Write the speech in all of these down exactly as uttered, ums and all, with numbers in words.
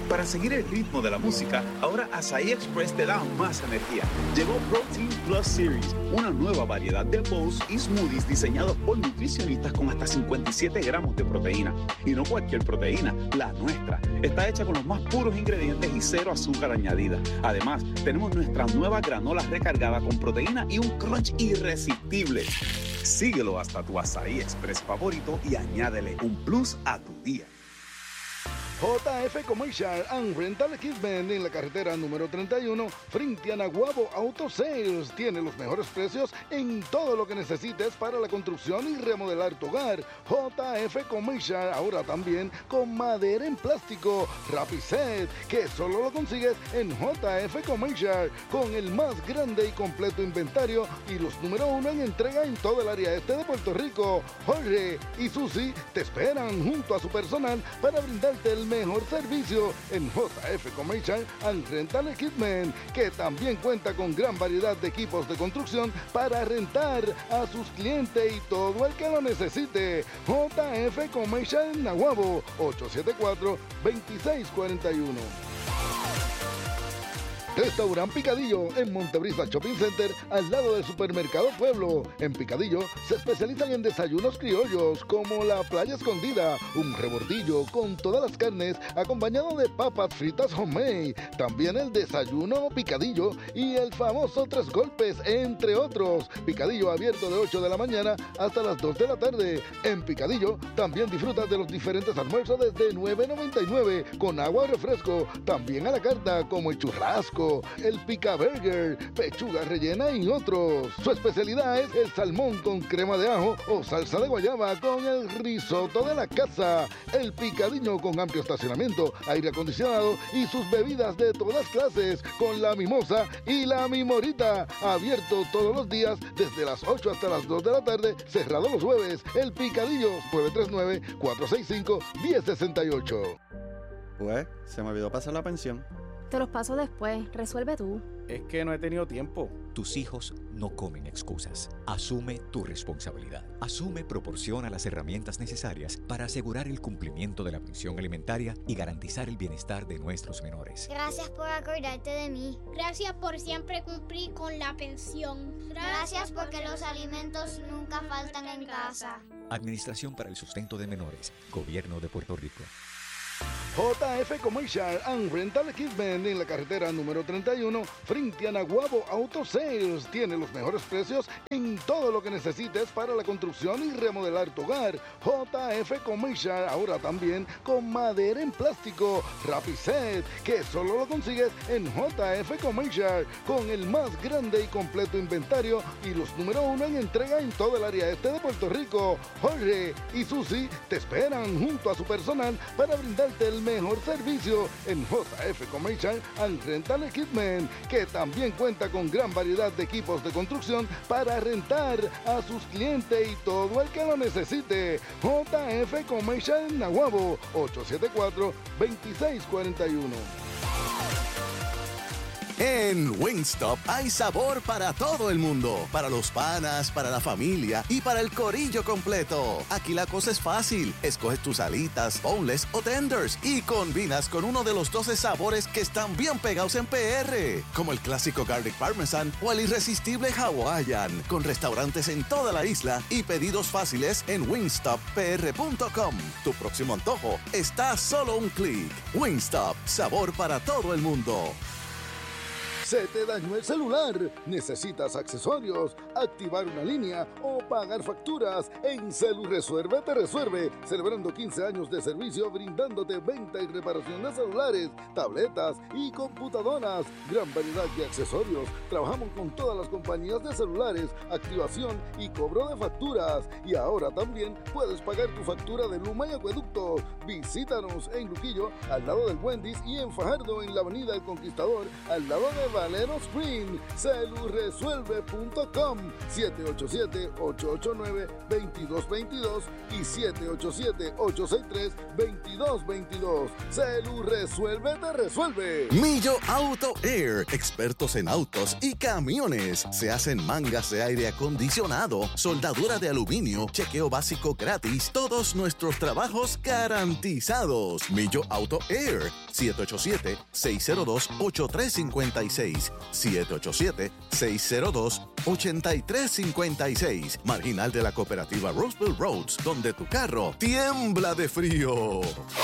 Para seguir el ritmo de la música, ahora Asahi Express te da más energía. Llegó Protein Plus Series, una nueva variedad de bowls y smoothies diseñados por nutricionistas con hasta cincuenta y siete gramos de proteína. Y no cualquier proteína, la nuestra. Está hecha con los más puros ingredientes y cero azúcar añadida. Además, tenemos nuestra nueva granola recargada con proteína y un crunch irresistible. Síguelo hasta tu Asahi Express favorito y añádele un plus a tu día. J F Commercial and Rental Equipment en la carretera número treinta y uno, frente a Naguabo Auto Sales. Tiene los mejores precios en todo lo que necesites para la construcción y remodelar tu hogar. J F Commercial, ahora también con madera en plástico, Rapiset, que solo lo consigues en J F Commercial, con el más grande y completo inventario y los número uno en entrega en todo el área este de Puerto Rico. Jorge y Susi te esperan junto a su personal para brindarte el mejor servicio en J F Commercial and Rental Equipment, que también cuenta con gran variedad de equipos de construcción para rentar a sus clientes y todo el que lo necesite. J F Commercial en Naguabo, ocho siete cuatro, dos seis cuatro uno. Restaurant Picadillo en Montebrisa Shopping Center, al lado del Supermercado Pueblo. En Picadillo se especializan en desayunos criollos como la playa escondida, un rebordillo con todas las carnes acompañado de papas fritas homemade, también el desayuno picadillo y el famoso tres golpes, entre otros. Picadillo abierto de ocho de la mañana hasta las dos de la tarde. En Picadillo también disfrutas de los diferentes almuerzos desde nueve noventa y nueve con agua o refresco, también a la carta como el churrasco, el pica burger, pechuga rellena y otros. Su especialidad es el salmón con crema de ajo o salsa de guayaba con el risotto de la casa. El Picadillo con amplio estacionamiento, aire acondicionado y sus bebidas de todas clases con la mimosa y la mimorita. Abierto todos los días desde las ocho hasta las dos de la tarde, cerrado los jueves. El Picadillo, nueve tres nueve, cuatro seis cinco, uno cero seis ocho. Pues, se me olvidó pasar la pensión. Te los paso después, resuelve tú. Es que no he tenido tiempo. Tus hijos no comen excusas. Asume tu responsabilidad. Asume proporciona las herramientas necesarias para asegurar el cumplimiento de la pensión alimentaria y garantizar el bienestar de nuestros menores. Gracias por acordarte de mí. Gracias por siempre cumplir con la pensión. Gracias porque los alimentos nunca faltan en casa. Administración para el Sustento de Menores. Gobierno de Puerto Rico. J F Commercial and Rental Equipment en la carretera número treinta y uno, frente a Naguabo Auto Sales. Tiene los mejores precios en todo lo que necesites para la construcción y remodelar tu hogar. J F Commercial, ahora también con madera en plástico, Rapiset, que solo lo consigues en J F Commercial, con el más grande y completo inventario y los número uno en entrega en todo el área este de Puerto Rico. Jorge y Susi te esperan junto a su personal para brindarte el mejor servicio en J F Commercial and Rental Equipment, que también cuenta con gran variedad de equipos de construcción para rentar a sus clientes y todo el que lo necesite. J F Commercial en Naguabo, ocho siete cuatro, dos seis cuatro uno. En Wingstop hay sabor para todo el mundo, para los panas, para la familia y para el corillo completo. Aquí la cosa es fácil, escoges tus alitas, boneless o tenders y combinas con uno de los doce sabores que están bien pegados en P R, como el clásico Garlic Parmesan o el irresistible Hawaiian, con restaurantes en toda la isla y pedidos fáciles en wingstop p r punto com. Tu próximo antojo está a solo un clic. Wingstop, sabor para todo el mundo. ¿Se te dañó el celular? ¿Necesitas accesorios, activar una línea o pagar facturas? En CeluResuelve te resuelve, celebrando quince años de servicio brindándote venta y reparación de celulares, tabletas y computadoras. Gran variedad de accesorios. Trabajamos con todas las compañías de celulares, activación y cobro de facturas. Y ahora también puedes pagar tu factura de Luma y Acueducto. Visítanos en Luquillo, al lado del Wendy's, y en Fajardo, en la Avenida El Conquistador, al lado de Valero Spring. Celurresuelve punto com, siete ocho siete, ocho ocho nueve, dos dos dos dos y siete ocho siete, ocho seis tres, dos dos dos dos. Celurresuelve te resuelve. Millo Auto Air, expertos en autos y camiones. Se hacen mangas de aire acondicionado, soldadura de aluminio, chequeo básico gratis, todos nuestros trabajos garantizados. Millo Auto Air, siete ocho siete, seis cero dos, ocho tres cinco seis, siete ocho siete, seis cero dos, ocho tres cinco seis. Marginal de la cooperativa Roseville Roads, donde tu carro tiembla de frío.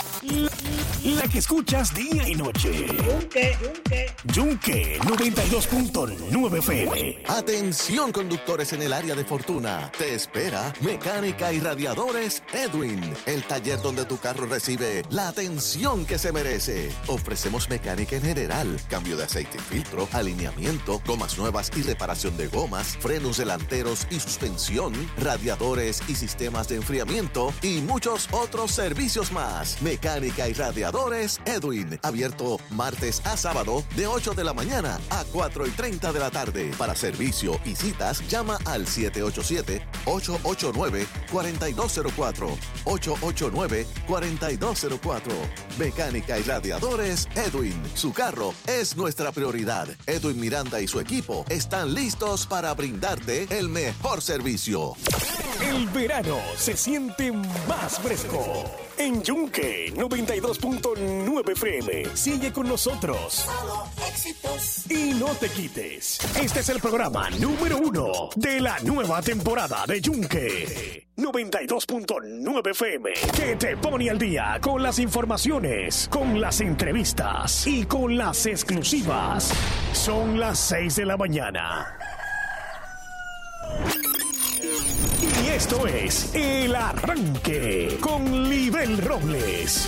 La que escuchas día y noche. Yunque, Yunque. Yunque noventa y dos punto nueve F M. Atención, conductores en el área de Fortuna. Te espera Mecánica y Radiadores Edwin, el taller donde tu carro recibe la atención que se merece. Ofrecemos mecánica en general, cambio de aceite y filtro, alineamiento, gomas nuevas y reparación de gomas, frenos delanteros y suspensión, radiadores y sistemas de enfriamiento y muchos otros servicios más. Mecánica y Radiadores Edwin, abierto martes a sábado de ocho de la mañana a cuatro y treinta de la tarde. Para servicio y citas, llama al siete ocho siete, ocho ocho nueve, cuatro dos cero cuatro, ocho ocho nueve, cuatro dos cero cuatro. Mecánica y Radiadores Edwin, su carro es nuestra prioridad. Edwin Miranda y su equipo están listos para brindarte el mejor servicio. El verano se siente más fresco. En Yunque noventa y dos punto nueve F M. Sigue con nosotros. Solo éxitos. Y no te quites. Este es el programa número uno de la nueva temporada de Yunque noventa y dos punto nueve F M, que te pone al día con las informaciones, con las entrevistas y con las exclusivas. Son las seis de la mañana. Y esto es El Arranque con Libel Robles.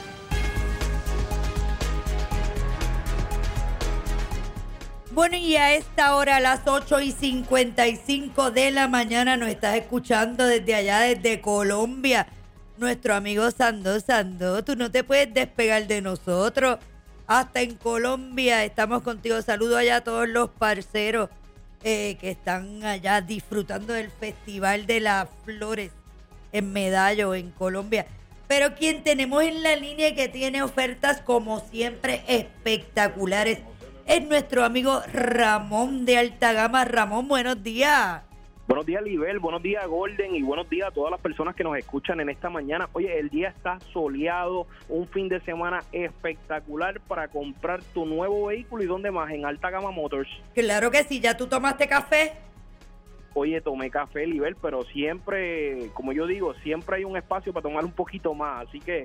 Bueno, y a esta hora, a las ocho y cincuenta y cinco de la mañana, nos estás escuchando desde allá, desde Colombia. Nuestro amigo Sando Sando, tú no te puedes despegar de nosotros. Hasta en Colombia estamos contigo. Saludo allá a todos los parceros Eh, que están allá disfrutando del Festival de las Flores en Medallo, en Colombia. Pero quien tenemos en la línea y que tiene ofertas como siempre espectaculares es nuestro amigo Ramón de Alta Gama. Ramón, buenos días. Buenos días, Libel, buenos días, Golden, y buenos días a todas las personas que nos escuchan en esta mañana. Oye, el día está soleado, un fin de semana espectacular para comprar tu nuevo vehículo. ¿Y dónde más? En Alta Gama Motors. Claro que sí. ¿Ya tú tomaste café? Oye, tomé café, Libel, pero siempre, como yo digo, siempre hay un espacio para tomar un poquito más, así que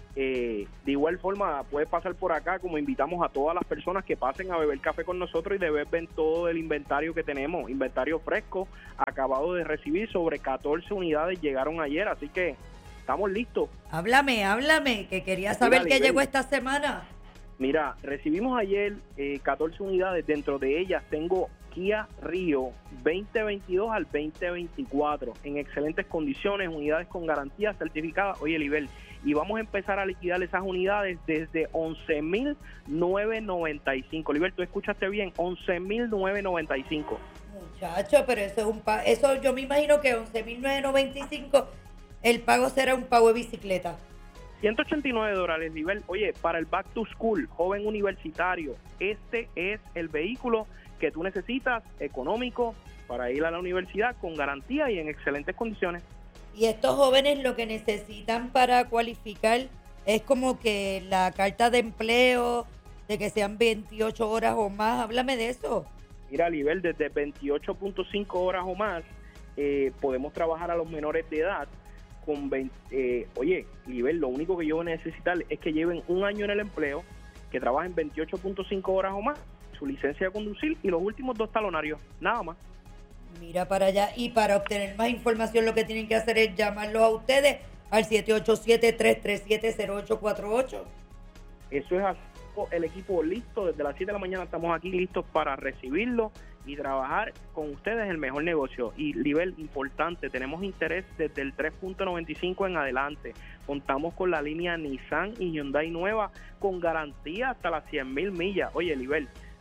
Eh, de igual forma puedes pasar por acá, como invitamos a todas las personas que pasen a beber café con nosotros y de ver ven todo el inventario que tenemos, inventario fresco, acabado de recibir, sobre catorce unidades llegaron ayer, así que estamos listos. Háblame, háblame, que quería saber qué llegó esta semana. Mira, recibimos ayer eh, catorce unidades, dentro de ellas tengo Kia Rio veinte veintidós al veinte veinticuatro, en excelentes condiciones, unidades con garantía certificada. Oye, Libel, y vamos a empezar a liquidar esas unidades desde once mil novecientos noventa y cinco. Libel, ¿tú escuchaste bien? once mil novecientos noventa y cinco. Muchacho, pero eso es un pago, eso yo me imagino que once mil novecientos noventa y cinco, el pago será un pago de bicicleta. ciento ochenta y nueve dólares, Libel. Oye, para el Back to School, joven universitario, este es el vehículo que tú necesitas, económico, para ir a la universidad, con garantía y en excelentes condiciones. Y estos jóvenes lo que necesitan para cualificar es como que la carta de empleo, de que sean veintiocho horas o más. Háblame de eso. Mira, Libel, desde veintiocho punto cinco horas o más, eh, podemos trabajar a los menores de edad con veinte, eh, oye, Libel, lo único que yo voy a necesitar es que lleven un año en el empleo, que trabajen veintiocho punto cinco horas o más, su licencia de conducir y los últimos dos talonarios, nada más. Mira para allá. Y para obtener más información lo que tienen que hacer es llamarlos a ustedes al siete ocho siete, tres tres siete, cero ocho cuatro ocho. Eso es así. El equipo listo, desde las siete de la mañana estamos aquí listos para recibirlo y trabajar con ustedes el mejor negocio. Y Libel, importante, tenemos interés desde el tres punto noventa y cinco en adelante. Contamos con la línea Nissan y Hyundai nueva con garantía hasta las cien mil millas. Oye, Libel,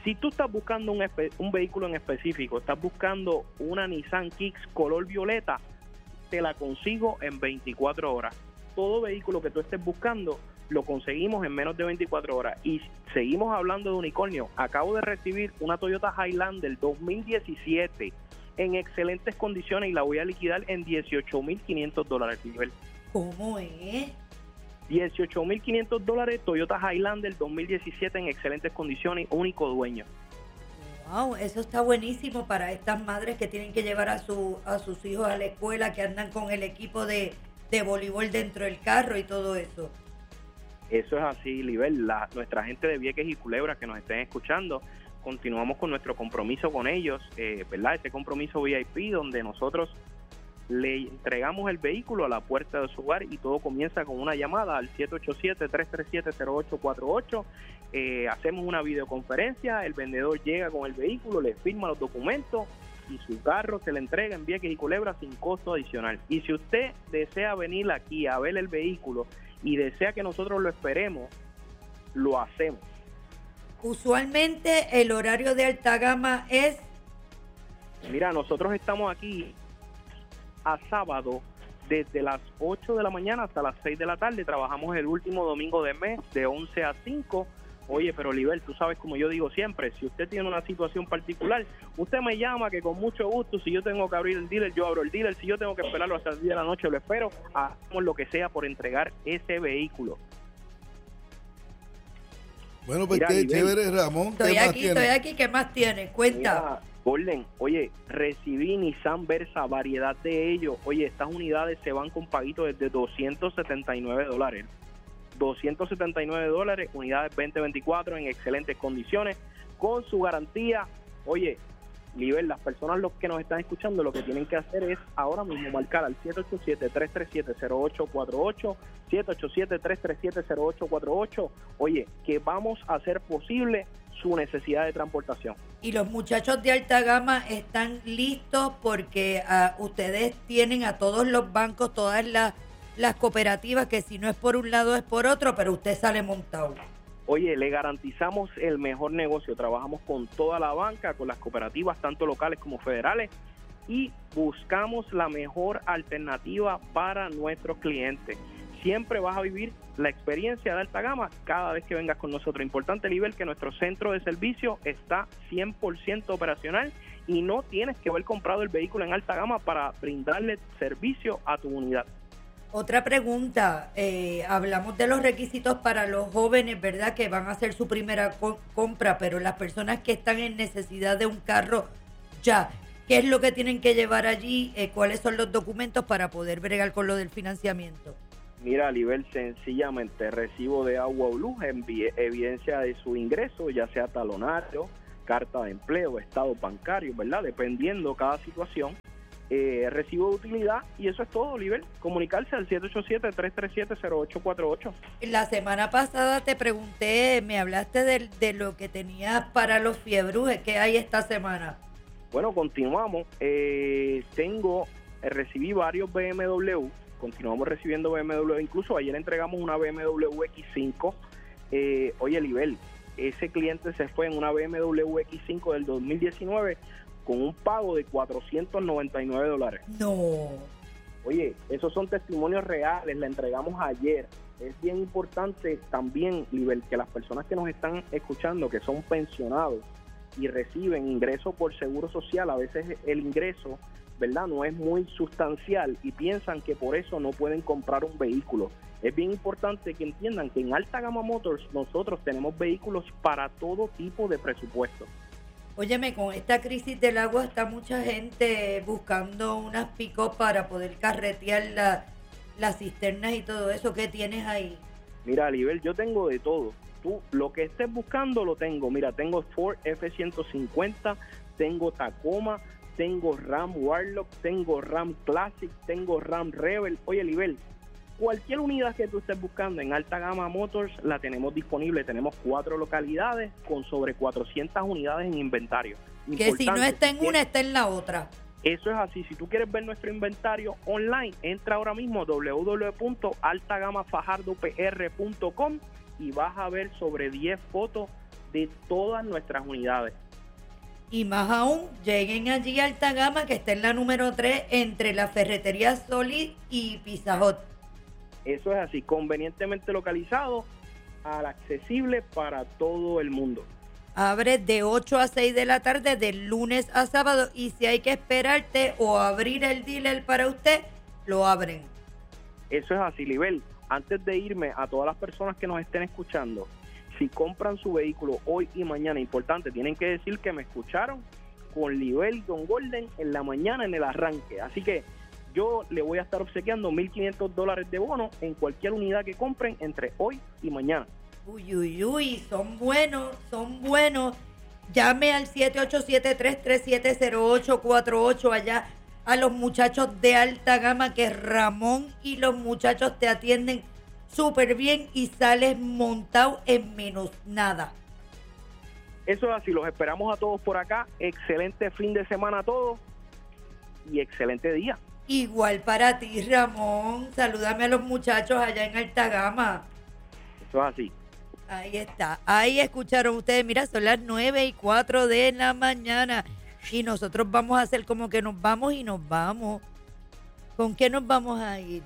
Si tú estás buscando un, espe- un vehículo en específico, estás buscando una Nissan Kicks color violeta, te la consigo en veinticuatro horas. Todo vehículo que tú estés buscando lo conseguimos en menos de veinticuatro horas. Y seguimos hablando de unicornio. Acabo de recibir una Toyota Highlander dos mil diecisiete en excelentes condiciones y la voy a liquidar en dieciocho mil quinientos dólares. ¿Cómo es? dieciocho mil quinientos dólares, Toyota Highlander dos mil diecisiete en excelentes condiciones, único dueño. Wow, eso está buenísimo para estas madres que tienen que llevar a su a sus hijos a la escuela, que andan con el equipo de, de voleibol dentro del carro y todo eso. Eso es así, Libel. La, nuestra gente de Vieques y Culebra que nos estén escuchando, continuamos con nuestro compromiso con ellos, eh, ¿verdad? Ese compromiso V I P donde nosotros le entregamos el vehículo a la puerta de su hogar y todo comienza con una llamada al siete ocho siete, tres tres siete, cero ocho cuatro ocho. Eh, hacemos una videoconferencia, el vendedor llega con el vehículo, le firma los documentos y su carro se le entrega en Vieques y Culebra sin costo adicional. Y si usted desea venir aquí a ver el vehículo y desea que nosotros lo esperemos, lo hacemos. Usualmente el horario de alta gama es... Mira, nosotros estamos aquí a sábado desde las ocho de la mañana hasta las seis de la tarde. Trabajamos el último domingo de mes de once a cinco. Oye, pero Oliver, tú sabes, como yo digo siempre, si usted tiene una situación particular, usted me llama, que con mucho gusto, si yo tengo que abrir el dealer, yo abro el dealer. Si yo tengo que esperarlo hasta el día de la noche, lo espero. Hacemos lo que sea por entregar ese vehículo. Bueno, pues Mira, qué Oliver, chévere, Ramón. Estoy aquí, estoy aquí. ¿Qué más tienes? Cuenta. Mira, Golden, oye, recibí Nissan Versa, variedad de ellos. Oye, estas unidades se van con paguito desde doscientos setenta y nueve dólares. doscientos setenta y nueve dólares, unidades veinte veinticuatro en excelentes condiciones, con su garantía. Oye, Liber, las personas los que nos están escuchando, lo que tienen que hacer es ahora mismo marcar al siete ocho siete, tres tres siete, cero ocho cuatro ocho, siete ocho siete, tres tres siete, cero ocho cuatro ocho. Oye, que vamos a hacer posible su necesidad de transportación. Y los muchachos de alta gama están listos porque uh, ustedes tienen a todos los bancos, todas las, las cooperativas, que si no es por un lado es por otro, pero usted sale montado. Oye, le garantizamos el mejor negocio. Trabajamos con toda la banca, con las cooperativas, tanto locales como federales, y buscamos la mejor alternativa para nuestros clientes. Siempre vas a vivir la experiencia de alta gama cada vez que vengas con nosotros. Importante, Libel, que nuestro centro de servicio está cien por ciento operacional y no tienes que haber comprado el vehículo en alta gama para brindarle servicio a tu unidad. Otra pregunta, eh, hablamos de los requisitos para los jóvenes, ¿verdad? Que van a hacer su primera co- compra, pero las personas que están en necesidad de un carro ya, ¿qué es lo que tienen que llevar allí? Eh, ¿Cuáles son los documentos para poder bregar con lo del financiamiento? Mira, a nivel sencillamente, recibo de agua o luz, envi- evidencia de su ingreso, ya sea talonario, carta de empleo, estado bancario, ¿verdad? Dependiendo cada situación. Eh, recibo de utilidad y eso es todo, Oliver. Comunicarse al siete ocho siete, tres tres siete, cero ocho cuatro ocho. La semana pasada te pregunté, me hablaste de, de lo que tenías para los fiebrujes. ¿Qué hay esta semana? Bueno, continuamos. Eh, tengo, eh, recibí varios B M W, continuamos recibiendo B M W, incluso ayer entregamos una B M W X cinco. Eh, oye, Oliver, ese cliente se fue en una B M W X cinco del dos mil diecinueve con un pago de cuatrocientos noventa y nueve dólares. No. Oye, esos son testimonios reales, la entregamos ayer. Es bien importante también, Libel, que las personas que nos están escuchando, que son pensionados y reciben ingreso por seguro social, a veces el ingreso, ¿verdad?, no es muy sustancial y piensan que por eso no pueden comprar un vehículo. Es bien importante que entiendan que en Alta Gama Motors nosotros tenemos vehículos para todo tipo de presupuesto. Óyeme, con esta crisis del agua está mucha gente buscando unas pick-up para poder carretear la, las cisternas y todo eso. ¿Qué tienes ahí? Mira, Libel, yo tengo de todo. Tú, lo que estés buscando lo tengo. Mira, tengo Ford F ciento cincuenta, tengo Tacoma, tengo Ram Warlock, tengo Ram Classic, tengo Ram Rebel. Oye, Libel, cualquier unidad que tú estés buscando en Alta Gama Motors la tenemos disponible. Tenemos cuatro localidades con sobre cuatrocientas unidades en inventario. Que Importante, si no está en una, está en la otra. Eso es así. Si tú quieres ver nuestro inventario online, entra ahora mismo a doble u doble u doble u punto alta gama fajardo p r punto com y vas a ver sobre diez fotos de todas nuestras unidades. Y más aún, lleguen allí a Alta Gama, que está en la número tres, entre la Ferretería Solid y Pizza Hut. Eso es así, convenientemente localizado, al accesible para todo el mundo. Abre de ocho a seis de la tarde, de lunes a sábado, y si hay que esperarte o abrir el dealer para usted, lo abren. Eso es así, Libel. Antes de irme, a todas las personas que nos estén escuchando, si compran su vehículo hoy y mañana, importante, tienen que decir que me escucharon con Libel y con Golden en la mañana en el arranque. Así que yo le voy a estar obsequiando mil quinientos dólares de bono en cualquier unidad que compren entre hoy y mañana. Uy, uy, uy, son buenos, son buenos. Llame al siete ocho siete, tres tres siete, cero ocho cuatro ocho allá a los muchachos de Alta Gama, que Ramón y los muchachos te atienden súper bien y sales montado en menos nada. Eso es así, los esperamos a todos por acá. Excelente fin de semana a todos y excelente día. Igual para ti, Ramón. Salúdame a los muchachos allá en Alta Gama. Eso es así. Ahí está. Ahí escucharon ustedes. Mira, son las nueve y cuatro de la mañana. Y nosotros vamos a hacer como que nos vamos y nos vamos. ¿Con qué nos vamos a ir?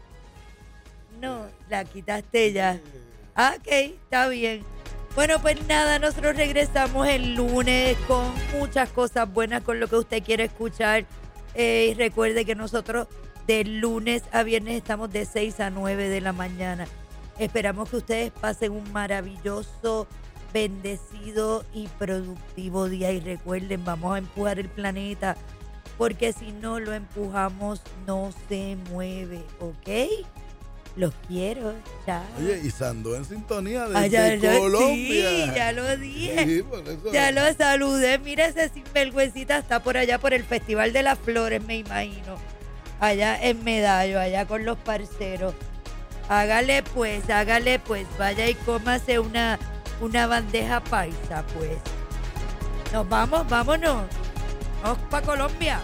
No, la quitaste ya. Ah, ok, está bien. Bueno, pues nada, nosotros regresamos el lunes con muchas cosas buenas, con lo que usted quiere escuchar. Eh, y recuerde que nosotros de lunes a viernes estamos de seis a nueve de la mañana. Esperamos que ustedes pasen un maravilloso, bendecido y productivo día. Y recuerden, vamos a empujar el planeta, porque si no lo empujamos, no se mueve, ¿ok? Los quiero, chao. Oye, y Sandó en sintonía desde ah, ya, ya, Colombia. Sí, ya lo dije. Sí, por eso. Ya lo saludé. Mira, ese sinvergüencita está por allá por el Festival de las Flores, me imagino. Allá en Medallo, allá con los parceros. Hágale pues, hágale pues. Vaya y cómase una, una bandeja paisa, pues. Nos vamos, vámonos. Vamos para Colombia.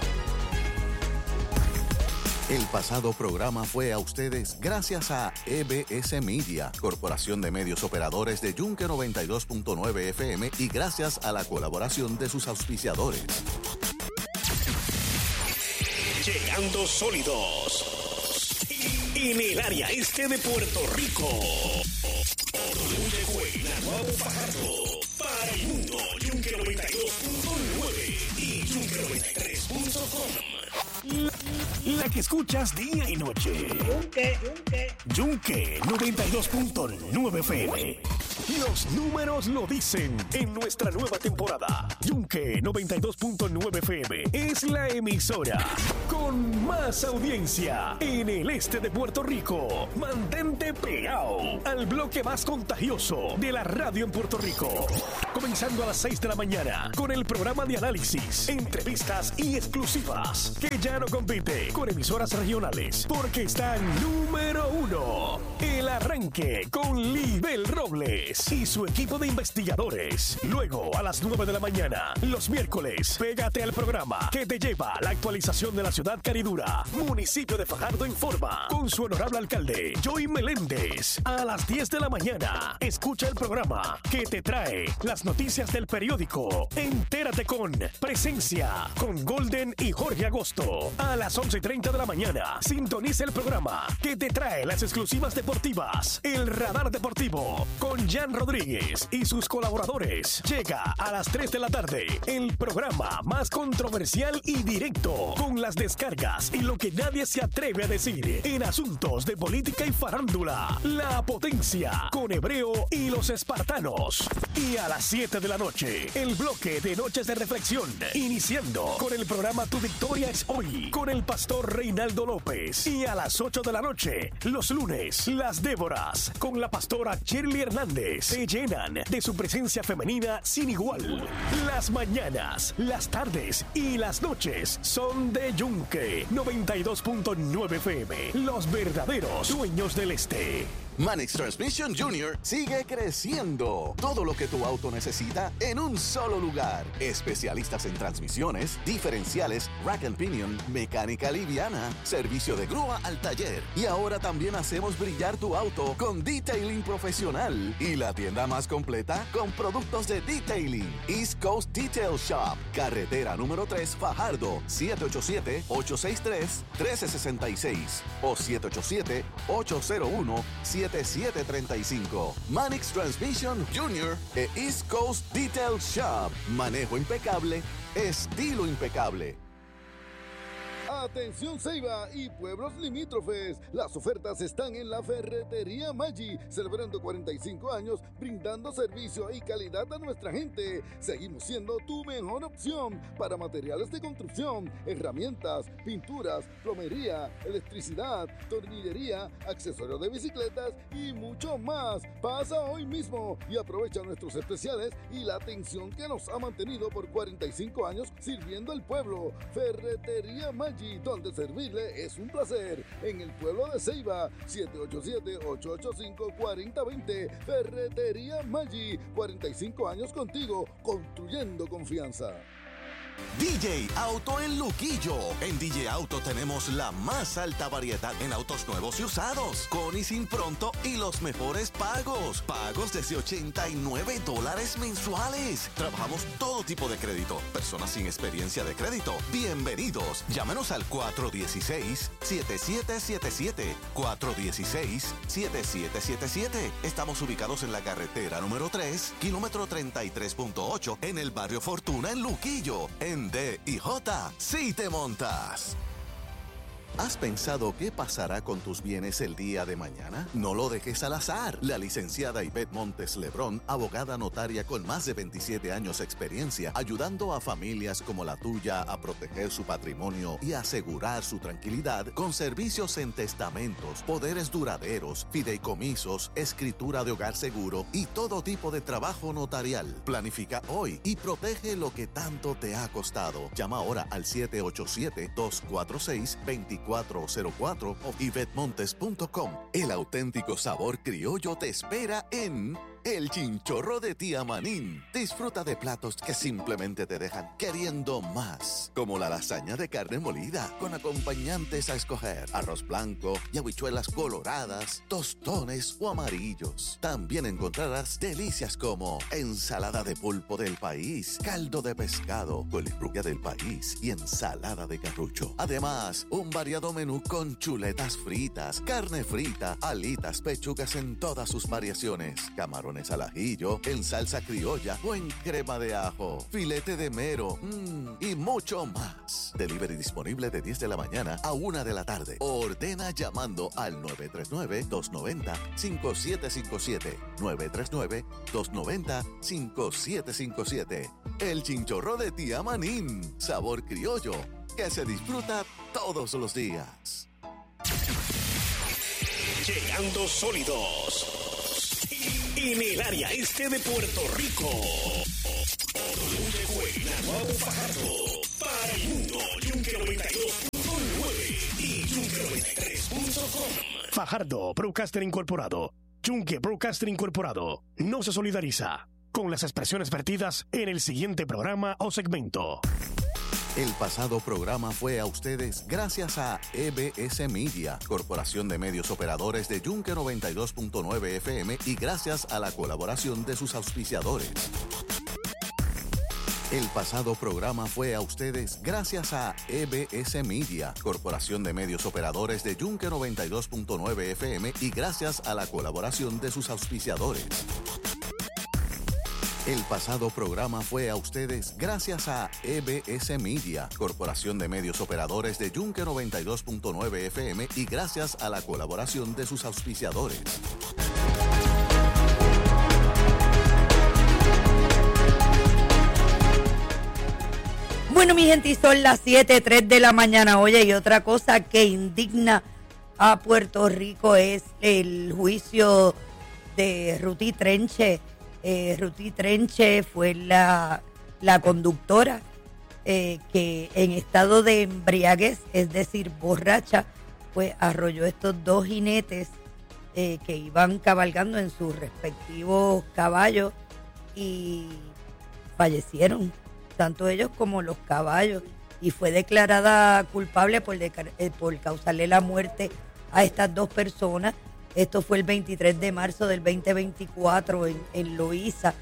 El pasado programa fue a ustedes gracias a E B S Media, Corporación de Medios Operadores de Yunque noventa y dos punto nueve F M, y gracias a la colaboración de sus auspiciadores. Llegando sólidos en el área este de Puerto Rico. Yunque, Naguabo, Fajardo, para el mundo, Yunque noventa y dos punto nueve y Yunque noventa y tres punto com. La que escuchas día y noche. Yunque, Yunque. Yunque noventa y dos punto nueve F M. Los números lo dicen en nuestra nueva temporada. Yunque noventa y dos punto nueve F M es la emisora con más audiencia en el este de Puerto Rico. Mantente pegado al bloque más contagioso de la radio en Puerto Rico. Comenzando a las seis de la mañana con el programa de análisis, entrevistas y exclusivas que ya no compite con emisoras regionales porque está en número uno. El arranque con Libel Robles y su equipo de investigadores. Luego a las nueve de la mañana, los miércoles, pégate al programa que te lleva a la actualización de la ciudad caridura, municipio de Fajardo Informa, con su honorable alcalde, Joy Meléndez. A las diez de la mañana, escucha el programa que te trae las noticias del periódico. Entérate con Presencia, con Golden y Jorge Agosto. A las once y treinta de la mañana, sintoniza el programa que te trae las exclusivas deportivas. El Radar Deportivo, con Jan Rodríguez y sus colaboradores. Llega a las tres de la tarde, el programa más controversial y directo, con las descargas y lo que nadie se atreve a decir en asuntos de política y farándula. La Potencia, con Hebreo y los Espartanos. Y a las siete de la noche, el bloque de Noches de Reflexión, iniciando con el programa Tu Victoria es Hoy, con el pastor Reinaldo López. Y a las ocho de la noche, los lunes, Las Déboras, con la pastora Shirley Hernández, se llenan de su presencia femenina sin igual. Las mañanas, las tardes y las noches son de Yunque noventa y dos punto nueve F M, los verdaderos dueños del este. Manix Transmission Junior sigue creciendo. Todo lo que tu auto necesita en un solo lugar. Especialistas en transmisiones, diferenciales, rack and pinion, mecánica liviana, servicio de grúa al taller. Y ahora también hacemos brillar tu auto con detailing profesional. Y la tienda más completa con productos de detailing. East Coast Detail Shop. Carretera número tres, Fajardo. siete ocho siete, ocho seis tres, uno tres seis seis o siete ocho siete, ocho cero uno, siete siete tres cinco. Manix Transmission Junior e East Coast Detail Shop. Manejo impecable, estilo impecable. Atención Ceiba y pueblos limítrofes, las ofertas están en la Ferretería Maggi, celebrando cuarenta y cinco años, brindando servicio y calidad a nuestra gente. Seguimos siendo tu mejor opción para materiales de construcción, herramientas, pinturas, plomería, electricidad, tornillería, accesorios de bicicletas y mucho más. Pasa hoy mismo y aprovecha nuestros especiales y la atención que nos ha mantenido por cuarenta y cinco años sirviendo al pueblo. Ferretería Maggi, donde servirle es un placer. En el pueblo de Ceiba, siete ocho siete, ocho ocho cinco, cuatro cero dos cero. Ferretería Maggi, cuarenta y cinco años contigo, construyendo confianza. D J Auto en Luquillo. En D J Auto tenemos la más alta variedad en autos nuevos y usados, con y sin pronto y los mejores pagos. Pagos desde ochenta y nueve dólares mensuales. Trabajamos todo tipo de crédito. Personas sin experiencia de crédito, bienvenidos. Llámenos al cuatro uno seis, siete siete siete siete. cuatro uno seis, siete siete siete siete. Estamos ubicados en la carretera número tres, kilómetro treinta y tres punto ocho, en el barrio Fortuna, en Luquillo. En D y J, si te montas. ¿Has pensado qué pasará con tus bienes el día de mañana? No lo dejes al azar. La licenciada Ivette Montes Lebrón, abogada notaria con más de veintisiete años de experiencia, ayudando a familias como la tuya a proteger su patrimonio y asegurar su tranquilidad con servicios en testamentos, poderes duraderos, fideicomisos, escritura de hogar seguro y todo tipo de trabajo notarial. Planifica hoy y protege lo que tanto te ha costado. Llama ahora al siete ocho siete, dos cuatro seis, dos cuatro cero cuatro o ivette montes punto com. El auténtico sabor criollo te espera en El Chinchorro de Tía Manín. Disfruta de platos que simplemente te dejan queriendo más, como la lasaña de carne molida con acompañantes a escoger, arroz blanco y habichuelas coloradas, tostones o amarillos. También encontrarás delicias como ensalada de pulpo del país, caldo de pescado, colifrubia del país y ensalada de carrucho. Además, un variado menú con chuletas fritas, carne frita, alitas, pechugas en todas sus variaciones, camarón al ajillo, en salsa criolla o en crema de ajo, filete de mero mmm, y mucho más. Delivery disponible de diez de la mañana a una de la tarde. Ordena llamando al nueve tres nueve, dos nueve cero, cinco siete cinco siete. nueve tres nueve, dos nueve cero, cinco siete cinco siete. El Chinchorro de Tía Manín. Sabor criollo que se disfruta todos los días. Llegando sólidos en el área este de Puerto Rico. Guaynabo, Fajardo, para el mundo, Yunque noventa y dos punto nueve y Yunque noventa y tres punto com. Fajardo, Broadcaster Incorporado. Yunque Broadcaster Incorporado no se solidariza con las expresiones vertidas en el siguiente programa o segmento. El pasado programa fue a ustedes gracias a E B S Media, Corporación de Medios Operadores de Yunque noventa y dos punto nueve F M, y gracias a la colaboración de sus auspiciadores. El pasado programa fue a ustedes gracias a E B S Media, Corporación de Medios Operadores de Yunque noventa y dos punto nueve F M, y gracias a la colaboración de sus auspiciadores. El pasado programa fue a ustedes gracias a E B S Media, Corporación de Medios Operadores de Yunque noventa y dos punto nueve F M, y gracias a la colaboración de sus auspiciadores. Bueno, mi gente, y son las siete tres de la mañana. Oye, y otra cosa que indigna a Puerto Rico es el juicio de Ruti Trenche. Eh, Ruti Trenche fue la, la conductora eh, que en estado de embriaguez, es decir, borracha, pues arrolló estos dos jinetes eh, que iban cabalgando en sus respectivos caballos y fallecieron, tanto ellos como los caballos, y fue declarada culpable por, de, eh, por causarle la muerte a estas dos personas. Esto fue el veintitrés de marzo del veinte veinticuatro en, en Loíza.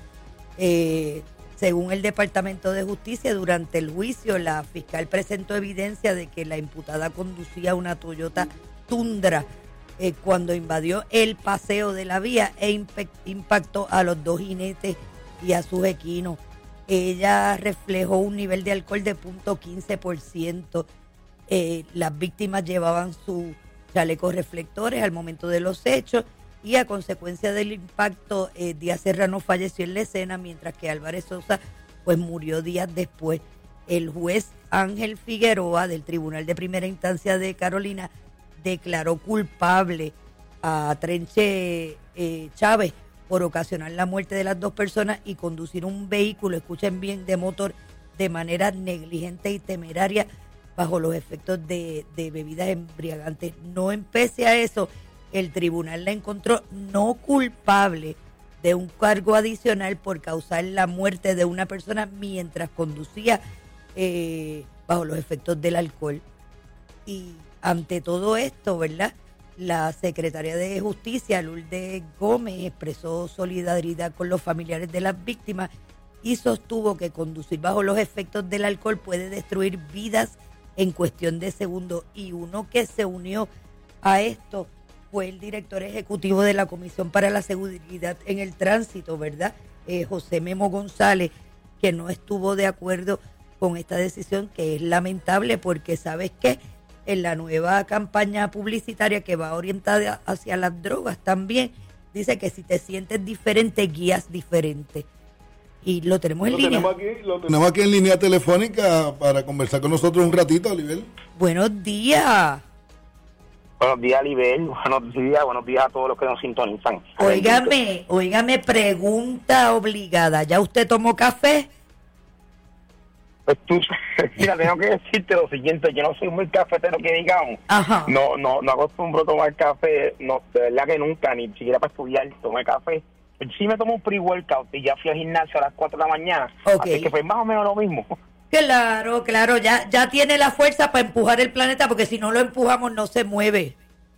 Eh, según el Departamento de Justicia, durante el juicio la fiscal presentó evidencia de que la imputada conducía una Toyota Tundra eh, cuando invadió el paseo de la vía e impe- impactó a los dos jinetes y a sus equinos. Ella reflejó un nivel de alcohol de punto quince por ciento. Eh, las víctimas llevaban sus chalecos reflectores al momento de los hechos y a consecuencia del impacto, eh, Díaz Serrano falleció en la escena, mientras que Álvarez Sosa pues murió días después. El juez Ángel Figueroa del Tribunal de Primera Instancia de Carolina declaró culpable a Trenche eh, Chávez por ocasionar la muerte de las dos personas y conducir un vehículo, escuchen bien, de motor de manera negligente y temeraria bajo los efectos de, de bebidas embriagantes. No empecé a eso, el tribunal la encontró no culpable de un cargo adicional por causar la muerte de una persona mientras conducía eh, bajo los efectos del alcohol. Y ante todo esto, ¿verdad?, la secretaria de Justicia, Lourdes Gómez, expresó solidaridad con los familiares de las víctimas y sostuvo que conducir bajo los efectos del alcohol puede destruir vidas en cuestión de segundos. Y uno que se unió a esto fue el director ejecutivo de la Comisión para la Seguridad en el Tránsito, ¿verdad?, eh, José Memo González, que no estuvo de acuerdo con esta decisión, que es lamentable porque, ¿sabes qué?, en la nueva campaña publicitaria que va orientada hacia las drogas también, dice que si te sientes diferente, guías diferente. Y lo tenemos en lo línea. Tenemos aquí, lo tenemos aquí en línea telefónica para conversar con nosotros un ratito, Oliver. Buenos días. Buenos días, Oliver. Buenos días, buenos días a todos los que nos sintonizan. Óigame, óigame, pregunta obligada. ¿Ya usted tomó café? Pues tú, mira, tengo que decirte lo siguiente, yo no soy muy cafetero que digamos. Ajá. No, no, no acostumbro a tomar café, no, de verdad que nunca, ni siquiera para estudiar, tomé café. Sí me tomo un pre-workout y ya fui al gimnasio a las cuatro de la mañana, okay. Así que fue más o menos lo mismo. Claro, claro, ya, ya tiene la fuerza para empujar el planeta, porque si no lo empujamos no se mueve.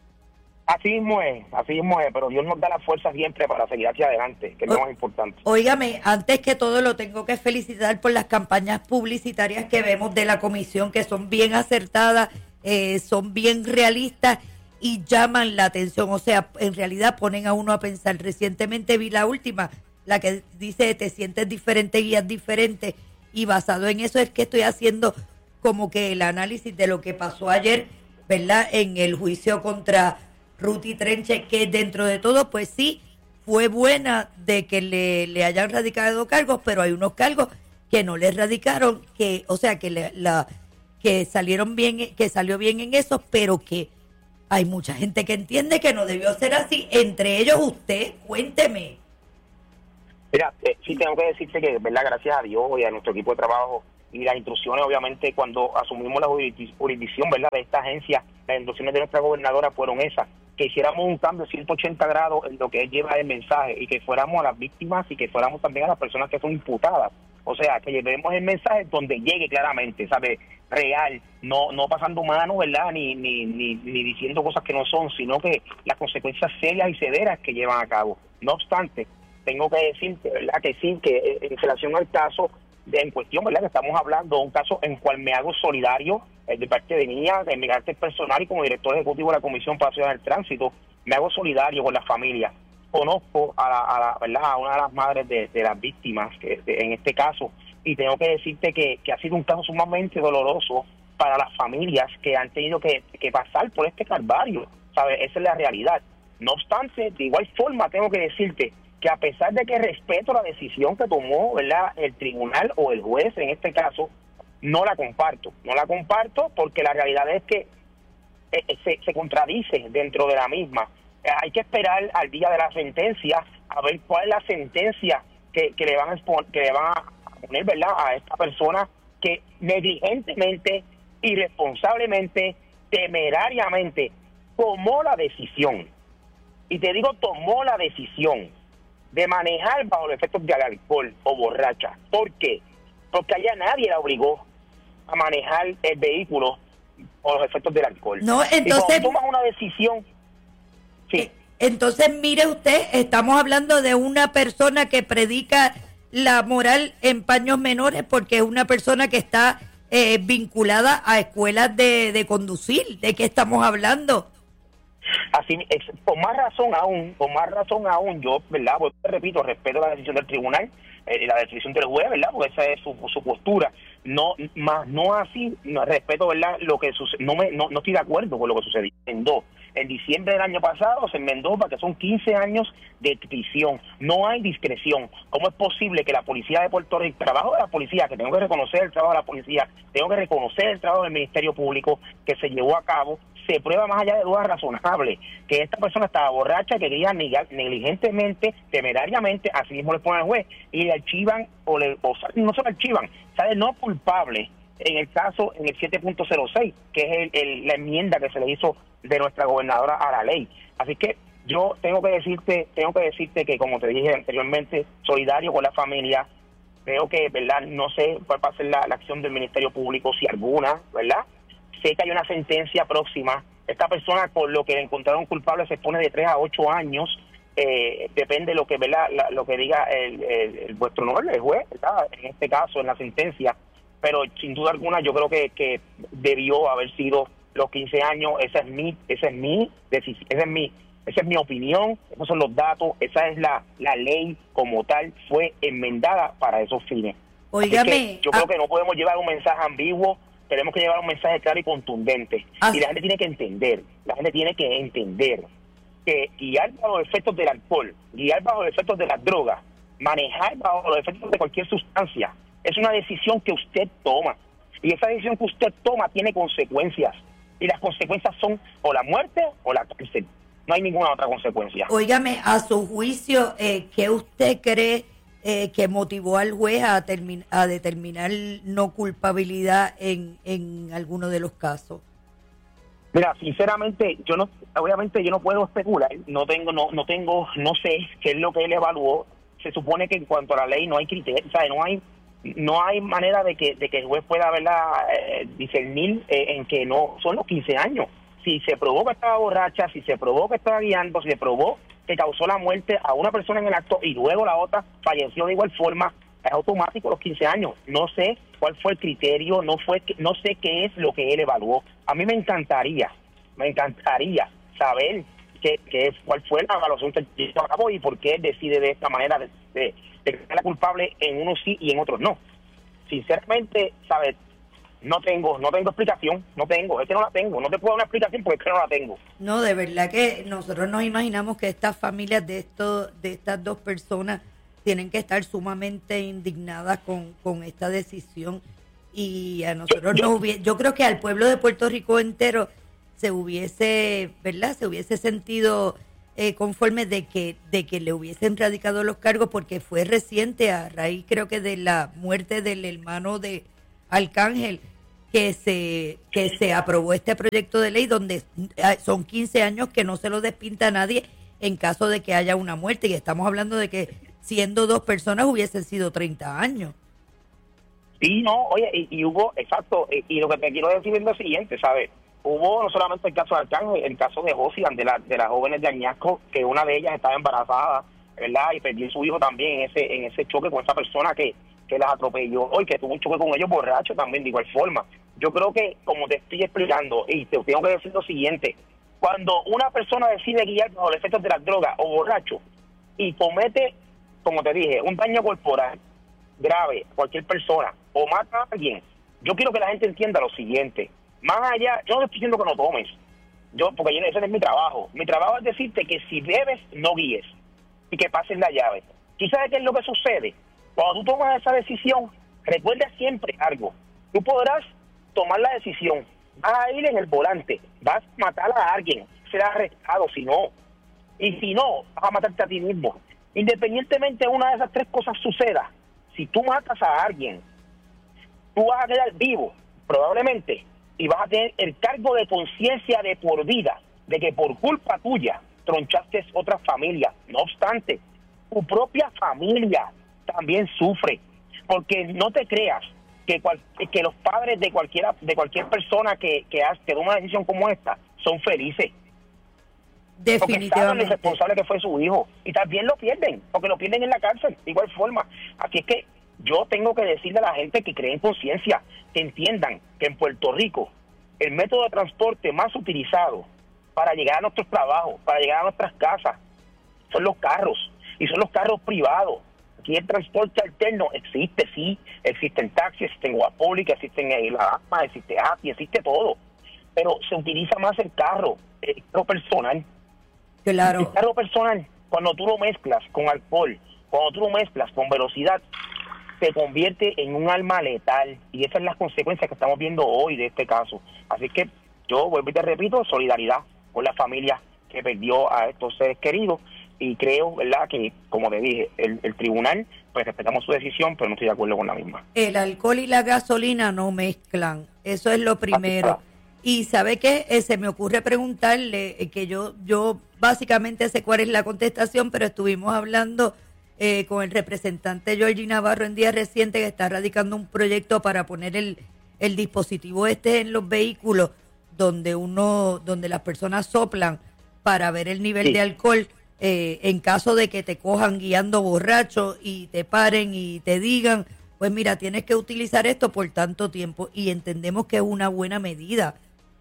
Así mismo es, así mismo es, pero Dios nos da la fuerza siempre para seguir hacia adelante, que es lo más importante. Óigame, antes que todo lo tengo que felicitar por las campañas publicitarias que vemos de la comisión, que son bien acertadas, eh, son bien realistas y llaman la atención. O sea, en realidad ponen a uno a pensar. Recientemente vi la última, la que dice te sientes diferente, guías diferente, y basado en eso es que estoy haciendo como que el análisis de lo que pasó ayer, ¿verdad?, en el juicio contra Ruti Trenche, que dentro de todo, pues sí, fue buena de que le, le hayan radicado cargos, pero hay unos cargos que no le radicaron, que, o sea, que le, la que salieron bien, que salió bien en eso, pero que hay mucha gente que entiende que no debió ser así, entre ellos usted. Cuénteme. Mira, eh, sí tengo que decirte que, verdad, gracias a Dios y a nuestro equipo de trabajo y las instrucciones, obviamente, cuando asumimos la jurisdicción, ¿verdad?, de esta agencia, las instrucciones de nuestra gobernadora fueron esas, que hiciéramos un cambio de ciento ochenta grados en lo que lleva el mensaje y que fuéramos a las víctimas y que fuéramos también a las personas que son imputadas. O sea, que llevemos el mensaje donde llegue claramente, ¿sabe?, real, no no pasando mano, ¿verdad?, ni, ni, ni, ni diciendo cosas que no son, sino que las consecuencias serias y severas que llevan a cabo. No obstante, tengo que decirte, ¿verdad?, que sí, que en relación al caso de, en cuestión, ¿verdad?, que estamos hablando de un caso en cual me hago solidario eh, de parte de mía, de mi carácter personal y como director ejecutivo de la Comisión para la Seguridad del Tránsito, me hago solidario con la familia. Conozco a, la, a, la, ¿verdad?, a una de las madres de, de las víctimas, que de, en este caso, y tengo que decirte que, que ha sido un caso sumamente doloroso para las familias que han tenido que, que pasar por este calvario, ¿sabes? Esa es la realidad. No obstante, de igual forma tengo que decirte que a pesar de que respeto la decisión que tomó, ¿verdad?, el tribunal o el juez en este caso, no la comparto. No la comparto porque la realidad es que eh, se, se contradice dentro de la misma. Eh, hay que esperar al día de la sentencia a ver cuál es la sentencia que, que le van a expon- que le van a poner, ¿verdad?, a esta persona que negligentemente, irresponsablemente, temerariamente tomó la decisión y te digo tomó la decisión de manejar bajo los efectos del alcohol o borracha. ¿Por qué? Porque allá nadie la obligó a manejar el vehículo o los efectos del alcohol. No, entonces... Y cuando tomas una decisión... Sí. Entonces, mire usted, estamos hablando de una persona que predica la moral en paños menores porque es una persona que está eh, vinculada a escuelas de, de conducir. ¿De qué estamos hablando? Así, es, con más razón aún, con más razón aún, yo, ¿verdad? Pues, repito, respeto la decisión del tribunal, eh, la decisión del juez, ¿verdad? Porque esa es su, su postura. No, más no así, no, respeto, ¿verdad? Lo que sucede, no me, no, no estoy de acuerdo con lo que sucedió. En dos. En diciembre del año pasado se enmendó para que son quince años de prisión. No hay discreción. ¿Cómo es posible que la policía de Puerto Rico, el trabajo de la policía, que tengo que reconocer el trabajo de la policía, tengo que reconocer el trabajo del Ministerio Público que se llevó a cabo, se prueba más allá de dudas razonables que esta persona estaba borracha, que quería negligentemente, temerariamente, así mismo le ponen al juez, y le archivan, o, le, o no se le archivan, sale no culpable en el caso, en el siete punto cero seis, que es el, el, la enmienda que se le hizo de nuestra gobernadora a la ley. Así que yo tengo que decirte, tengo que decirte que, como te dije anteriormente, solidario con la familia. Creo que, ¿verdad? No sé cuál va a ser la, la acción del Ministerio Público, si alguna, ¿verdad? Sé que hay una sentencia próxima. Esta persona, por lo que le encontraron culpable, se expone de tres a ocho años. Eh, depende de lo que, ¿verdad? La, lo que diga el, el, el vuestro nombre, el juez, ¿verdad? En este caso, en la sentencia. Pero sin duda alguna, yo creo que, que debió haber sido los quince años. Esa es mi, esa es mi decisión, esa es mi, esa es mi opinión, esos son los datos, esa es la, la ley como tal, fue enmendada para esos fines. Óigame, yo creo que no podemos llevar un mensaje ambiguo, tenemos que llevar un mensaje claro y contundente. Ah. Y la gente tiene que entender, la gente tiene que entender que guiar bajo los efectos del alcohol, guiar bajo los efectos de las drogas, manejar bajo los efectos de cualquier sustancia, es una decisión que usted toma. Y esa decisión que usted toma tiene consecuencias. Y las consecuencias son o la muerte o la cárcel. No hay ninguna otra consecuencia. Óigame, a su juicio, eh, ¿qué usted cree eh, que motivó al juez a, termi- a determinar no culpabilidad en, en alguno de los casos? Mira, sinceramente, yo no, obviamente yo no puedo especular. No tengo, no, no tengo, no sé qué es lo que él evaluó. Se supone que en cuanto a la ley no hay criterio, o sea, no hay no hay manera de que de que el juez pueda, ¿verdad?, eh, discernir eh, en que no son los quince años. Si se probó que estaba borracha, si se probó que estaba guiando, si se probó que causó la muerte a una persona en el acto y luego la otra falleció de igual forma, es automático los quince años. No sé cuál fue el criterio, no fue no sé qué es lo que él evaluó. A mí me encantaría, me encantaría saber qué, qué cuál fue la evaluación que llevó a cabo y por qué él decide de esta manera de, de de que la culpable en unos sí y en otros no. Sinceramente, ¿sabes? No tengo, no tengo explicación, no tengo, es que no la tengo, no te puedo dar una explicación porque es que no la tengo. No, de verdad que nosotros nos imaginamos que estas familias de estos, de estas dos personas tienen que estar sumamente indignadas con, con esta decisión y a nosotros yo, yo, nos hubiese, yo creo que al pueblo de Puerto Rico entero se hubiese, ¿verdad? Se hubiese sentido Eh, conforme de que de que le hubiesen radicado los cargos porque fue reciente a raíz creo que de la muerte del hermano de Arcángel que se que se aprobó este proyecto de ley donde son quince años que no se lo despinta a nadie en caso de que haya una muerte y estamos hablando de que siendo dos personas hubiesen sido treinta años. Sí, no, oye, y, y hubo, exacto, y, y lo que te quiero decir es lo siguiente, ¿sabes? Hubo no solamente el caso de Arcángel, el caso de Josian, de, la, de las jóvenes de Añasco, que una de ellas estaba embarazada, ¿verdad? Y perdió su hijo también en ese en ese choque con esa persona que, que las atropelló y que tuvo un choque con ellos borrachos también, de igual forma. Yo creo que, como te estoy explicando, y te tengo que decir lo siguiente, cuando una persona decide guiar bajo los efectos de las drogas o borracho y comete, como te dije, un daño corporal grave a cualquier persona o mata a alguien, yo quiero que la gente entienda lo siguiente. Más allá, yo no estoy diciendo que no tomes, yo porque yo, ese no es mi trabajo. Mi trabajo es decirte que si bebes, no guíes y que pases la llave. ¿Tú sabes qué es lo que sucede? Cuando tú tomas esa decisión, recuerda siempre algo. Tú podrás tomar la decisión, vas a ir en el volante, vas a matar a alguien, será arrestado si no. Y si no, vas a matarte a ti mismo. Independientemente de una de esas tres cosas suceda, si tú matas a alguien, tú vas a quedar vivo, probablemente, y vas a tener el cargo de conciencia de por vida, de que por culpa tuya tronchaste otras familias. No obstante, tu propia familia también sufre, porque no te creas que cual, que los padres de cualquiera de cualquier persona que que, hace, que toma una decisión como esta son felices. Definitivamente. Porque saben lo responsable que fue su hijo y también lo pierden, porque lo pierden en la cárcel de igual forma. Así es que yo tengo que decirle a la gente que cree en conciencia, que entiendan que en Puerto Rico el método de transporte más utilizado para llegar a nuestros trabajos, para llegar a nuestras casas, son los carros, y son los carros privados. Aquí el transporte alterno existe, sí, existen taxis, existen guagua pública, existen eh, la ASMA, existe A P I, existe todo, pero se utiliza más el carro, el carro personal. Claro. El carro personal, cuando tú lo mezclas con alcohol, cuando tú lo mezclas con velocidad, se convierte en un arma letal, y esas son las consecuencias que estamos viendo hoy de este caso. Así que yo vuelvo y te repito, solidaridad con la familia que perdió a estos seres queridos, y creo, ¿verdad?, que, como te dije, el, el tribunal, pues respetamos su decisión, pero no estoy de acuerdo con la misma. El alcohol y la gasolina no mezclan, eso es lo primero. Y ¿sabe qué? Eh, se me ocurre preguntarle, eh, que yo yo básicamente sé cuál es la contestación, pero estuvimos hablando eh, con el representante Georgie Navarro en días recientes, que está radicando un proyecto para poner el, el dispositivo este en los vehículos, donde uno donde las personas soplan para ver el nivel sí. de alcohol. Eh, en caso de que te cojan guiando borracho y te paren y te digan, pues mira, tienes que utilizar esto por tanto tiempo, y entendemos que es una buena medida.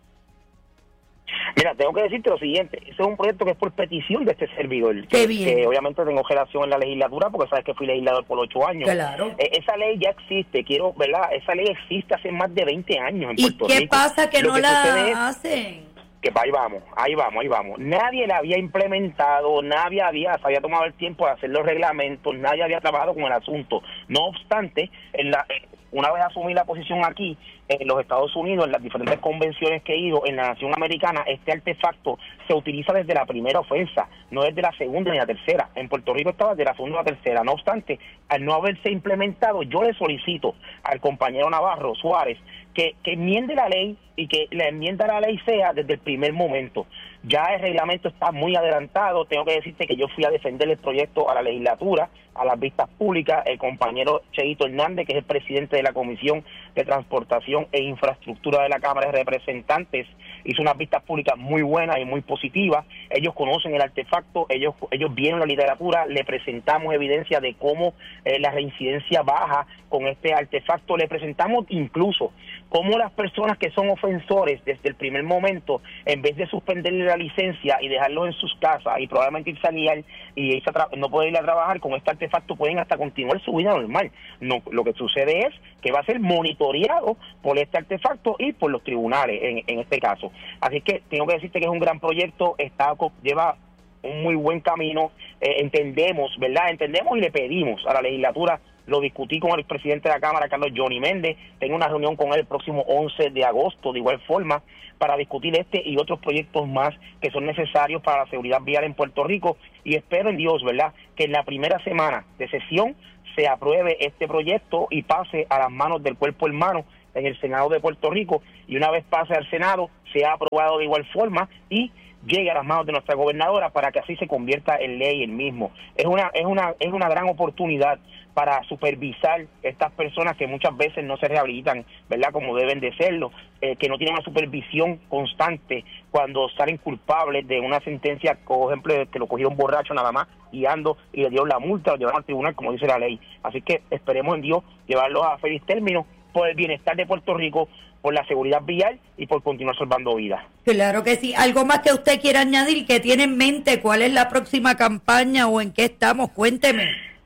Mira, tengo que decirte lo siguiente, ese es un proyecto que es por petición de este servidor, Qué que, bien. que obviamente tengo relación en la legislatura, porque sabes que fui legislador por ocho años. Claro. Eh, esa ley ya existe, quiero, ¿verdad? Esa ley existe hace más de veinte años en ¿Y Puerto qué Rico. pasa que Lo no que sucede es la hacen? que ahí vamos, ahí vamos, ahí vamos. Nadie la había implementado, nadie había, se había tomado el tiempo de hacer los reglamentos, nadie había trabajado con el asunto. No obstante, en la, una vez asumí la posición aquí, en los Estados Unidos, en las diferentes convenciones que he ido, en la nación americana, este artefacto se utiliza desde la primera ofensa, no desde la segunda ni la tercera. En Puerto Rico estaba desde la segunda a la tercera. No obstante, al no haberse implementado, yo le solicito al compañero Navarro Suárez que, que enmiende la ley, y que la enmienda a la ley sea desde el primer momento. Ya el reglamento está muy adelantado. Tengo que decirte que yo fui a defender el proyecto a la legislatura, a las vistas públicas. El compañero Cheito Hernández, que es el presidente de la Comisión de Transportación e Infraestructura de la Cámara de Representantes, hizo unas vistas públicas muy buenas y muy positivas. Ellos conocen el artefacto, ellos ellos vieron la literatura, le presentamos evidencia de cómo eh, la reincidencia baja con este artefacto. Le presentamos incluso cómo las personas que son ofensores desde el primer momento, en vez de suspenderle la licencia y dejarlos en sus casas y probablemente irse a guiar y irse a tra- no poder ir a trabajar, con este artefacto pueden hasta continuar su vida normal. No, lo que sucede es que va a ser monitoreado por este artefacto y por los tribunales en, en este caso. Así que tengo que decirte que es un gran proyecto, está lleva un muy buen camino, eh, entendemos, ¿verdad? Entendemos y le pedimos a la legislatura. Lo discutí con el presidente de la Cámara, Carlos Johnny Méndez. Tengo una reunión con él el próximo once de agosto, de igual forma, para discutir este y otros proyectos más que son necesarios para la seguridad vial en Puerto Rico. Y espero en Dios, ¿verdad?, que en la primera semana de sesión se apruebe este proyecto y pase a las manos del cuerpo hermano en el Senado de Puerto Rico. Y una vez pase al Senado, sea aprobado de igual forma y llegue a las manos de nuestra gobernadora para que así se convierta en ley el mismo. Es una es una es una gran oportunidad para supervisar estas personas que muchas veces no se rehabilitan, ¿verdad?, como deben de serlo, eh, que no tienen una supervisión constante cuando salen culpables de una sentencia, por ejemplo, que lo cogieron borracho nada más, guiando, y le dieron la multa, lo llevaron al tribunal, como dice la ley. Así que esperemos en Dios llevarlos a feliz término por el bienestar de Puerto Rico, por la seguridad vial y por continuar salvando vidas. Claro que sí. ¿Algo más que usted quiera añadir, que tiene en mente? ¿Cuál es la próxima campaña o en qué estamos? Cuénteme.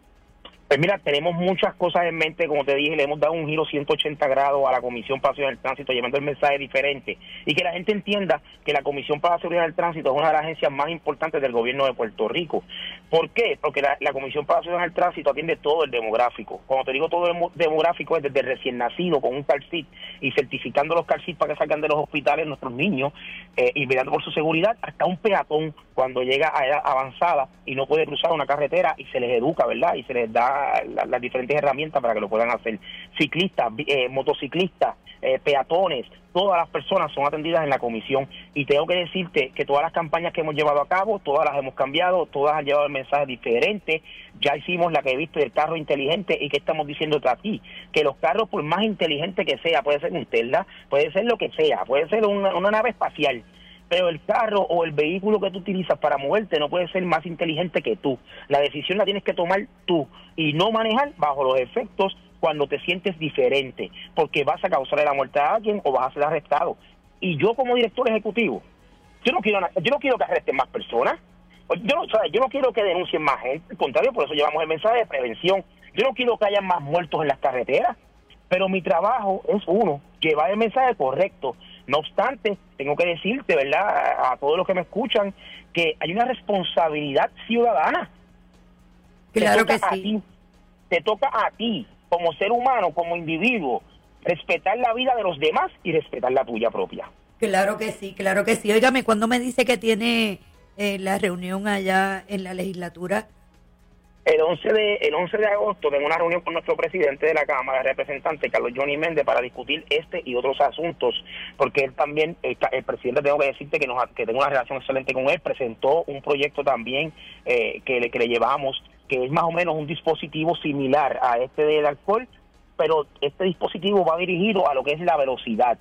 Pues mira, tenemos muchas cosas en mente. Como te dije, le hemos dado un giro ciento ochenta grados a la Comisión para la Seguridad del Tránsito, llevando el mensaje diferente, y que la gente entienda que la Comisión para la Seguridad del Tránsito es una de las agencias más importantes del gobierno de Puerto Rico. ¿Por qué? Porque la, la Comisión para la Seguridad del Tránsito atiende todo el demográfico. Cuando te digo todo el demográfico, es desde el recién nacido con un car seat y certificando los car seats para que salgan de los hospitales nuestros niños, eh, y mirando por su seguridad, hasta un peatón cuando llega a edad avanzada y no puede cruzar una carretera, y se les educa, ¿verdad?, y se les da las, las diferentes herramientas para que lo puedan hacer. Ciclistas, eh, motociclistas, eh, peatones, todas las personas son atendidas en la comisión. Y tengo que decirte que todas las campañas que hemos llevado a cabo, todas las hemos cambiado, todas han llevado mensajes diferentes. Ya hicimos la que he visto del carro inteligente, y que estamos diciendo aquí, que los carros, por más inteligente que sea, puede ser un Tesla, puede ser lo que sea, puede ser una, una nave espacial, pero el carro o el vehículo que tú utilizas para moverte no puede ser más inteligente que tú. La decisión la tienes que tomar tú, y no manejar bajo los efectos cuando te sientes diferente, porque vas a causarle la muerte a alguien o vas a ser arrestado. Y yo, como director ejecutivo, yo no quiero yo no quiero que arresten más personas, yo no, ¿sabes? Yo no quiero que denuncien más gente, al contrario, por eso llevamos el mensaje de prevención. Yo no quiero que haya más muertos en las carreteras, pero mi trabajo es uno, llevar el mensaje correcto. No obstante, tengo que decirte, ¿verdad?, a, a todos los que me escuchan, que hay una responsabilidad ciudadana. Claro que sí. Ti, te toca a ti, como ser humano, como individuo, respetar la vida de los demás y respetar la tuya propia. Claro que sí, claro que sí. Óigame, cuando me dice que tiene eh, la reunión allá en la legislatura. El once de el once de agosto tengo una reunión con nuestro presidente de la Cámara de Representantes, Carlos Johnny Méndez, para discutir este y otros asuntos, porque él también, el, el presidente, tengo que decirte que, nos, que tengo una relación excelente con él, presentó un proyecto también eh, que, le, que le llevamos, que es más o menos un dispositivo similar a este del alcohol, pero este dispositivo va dirigido a lo que es la velocidad,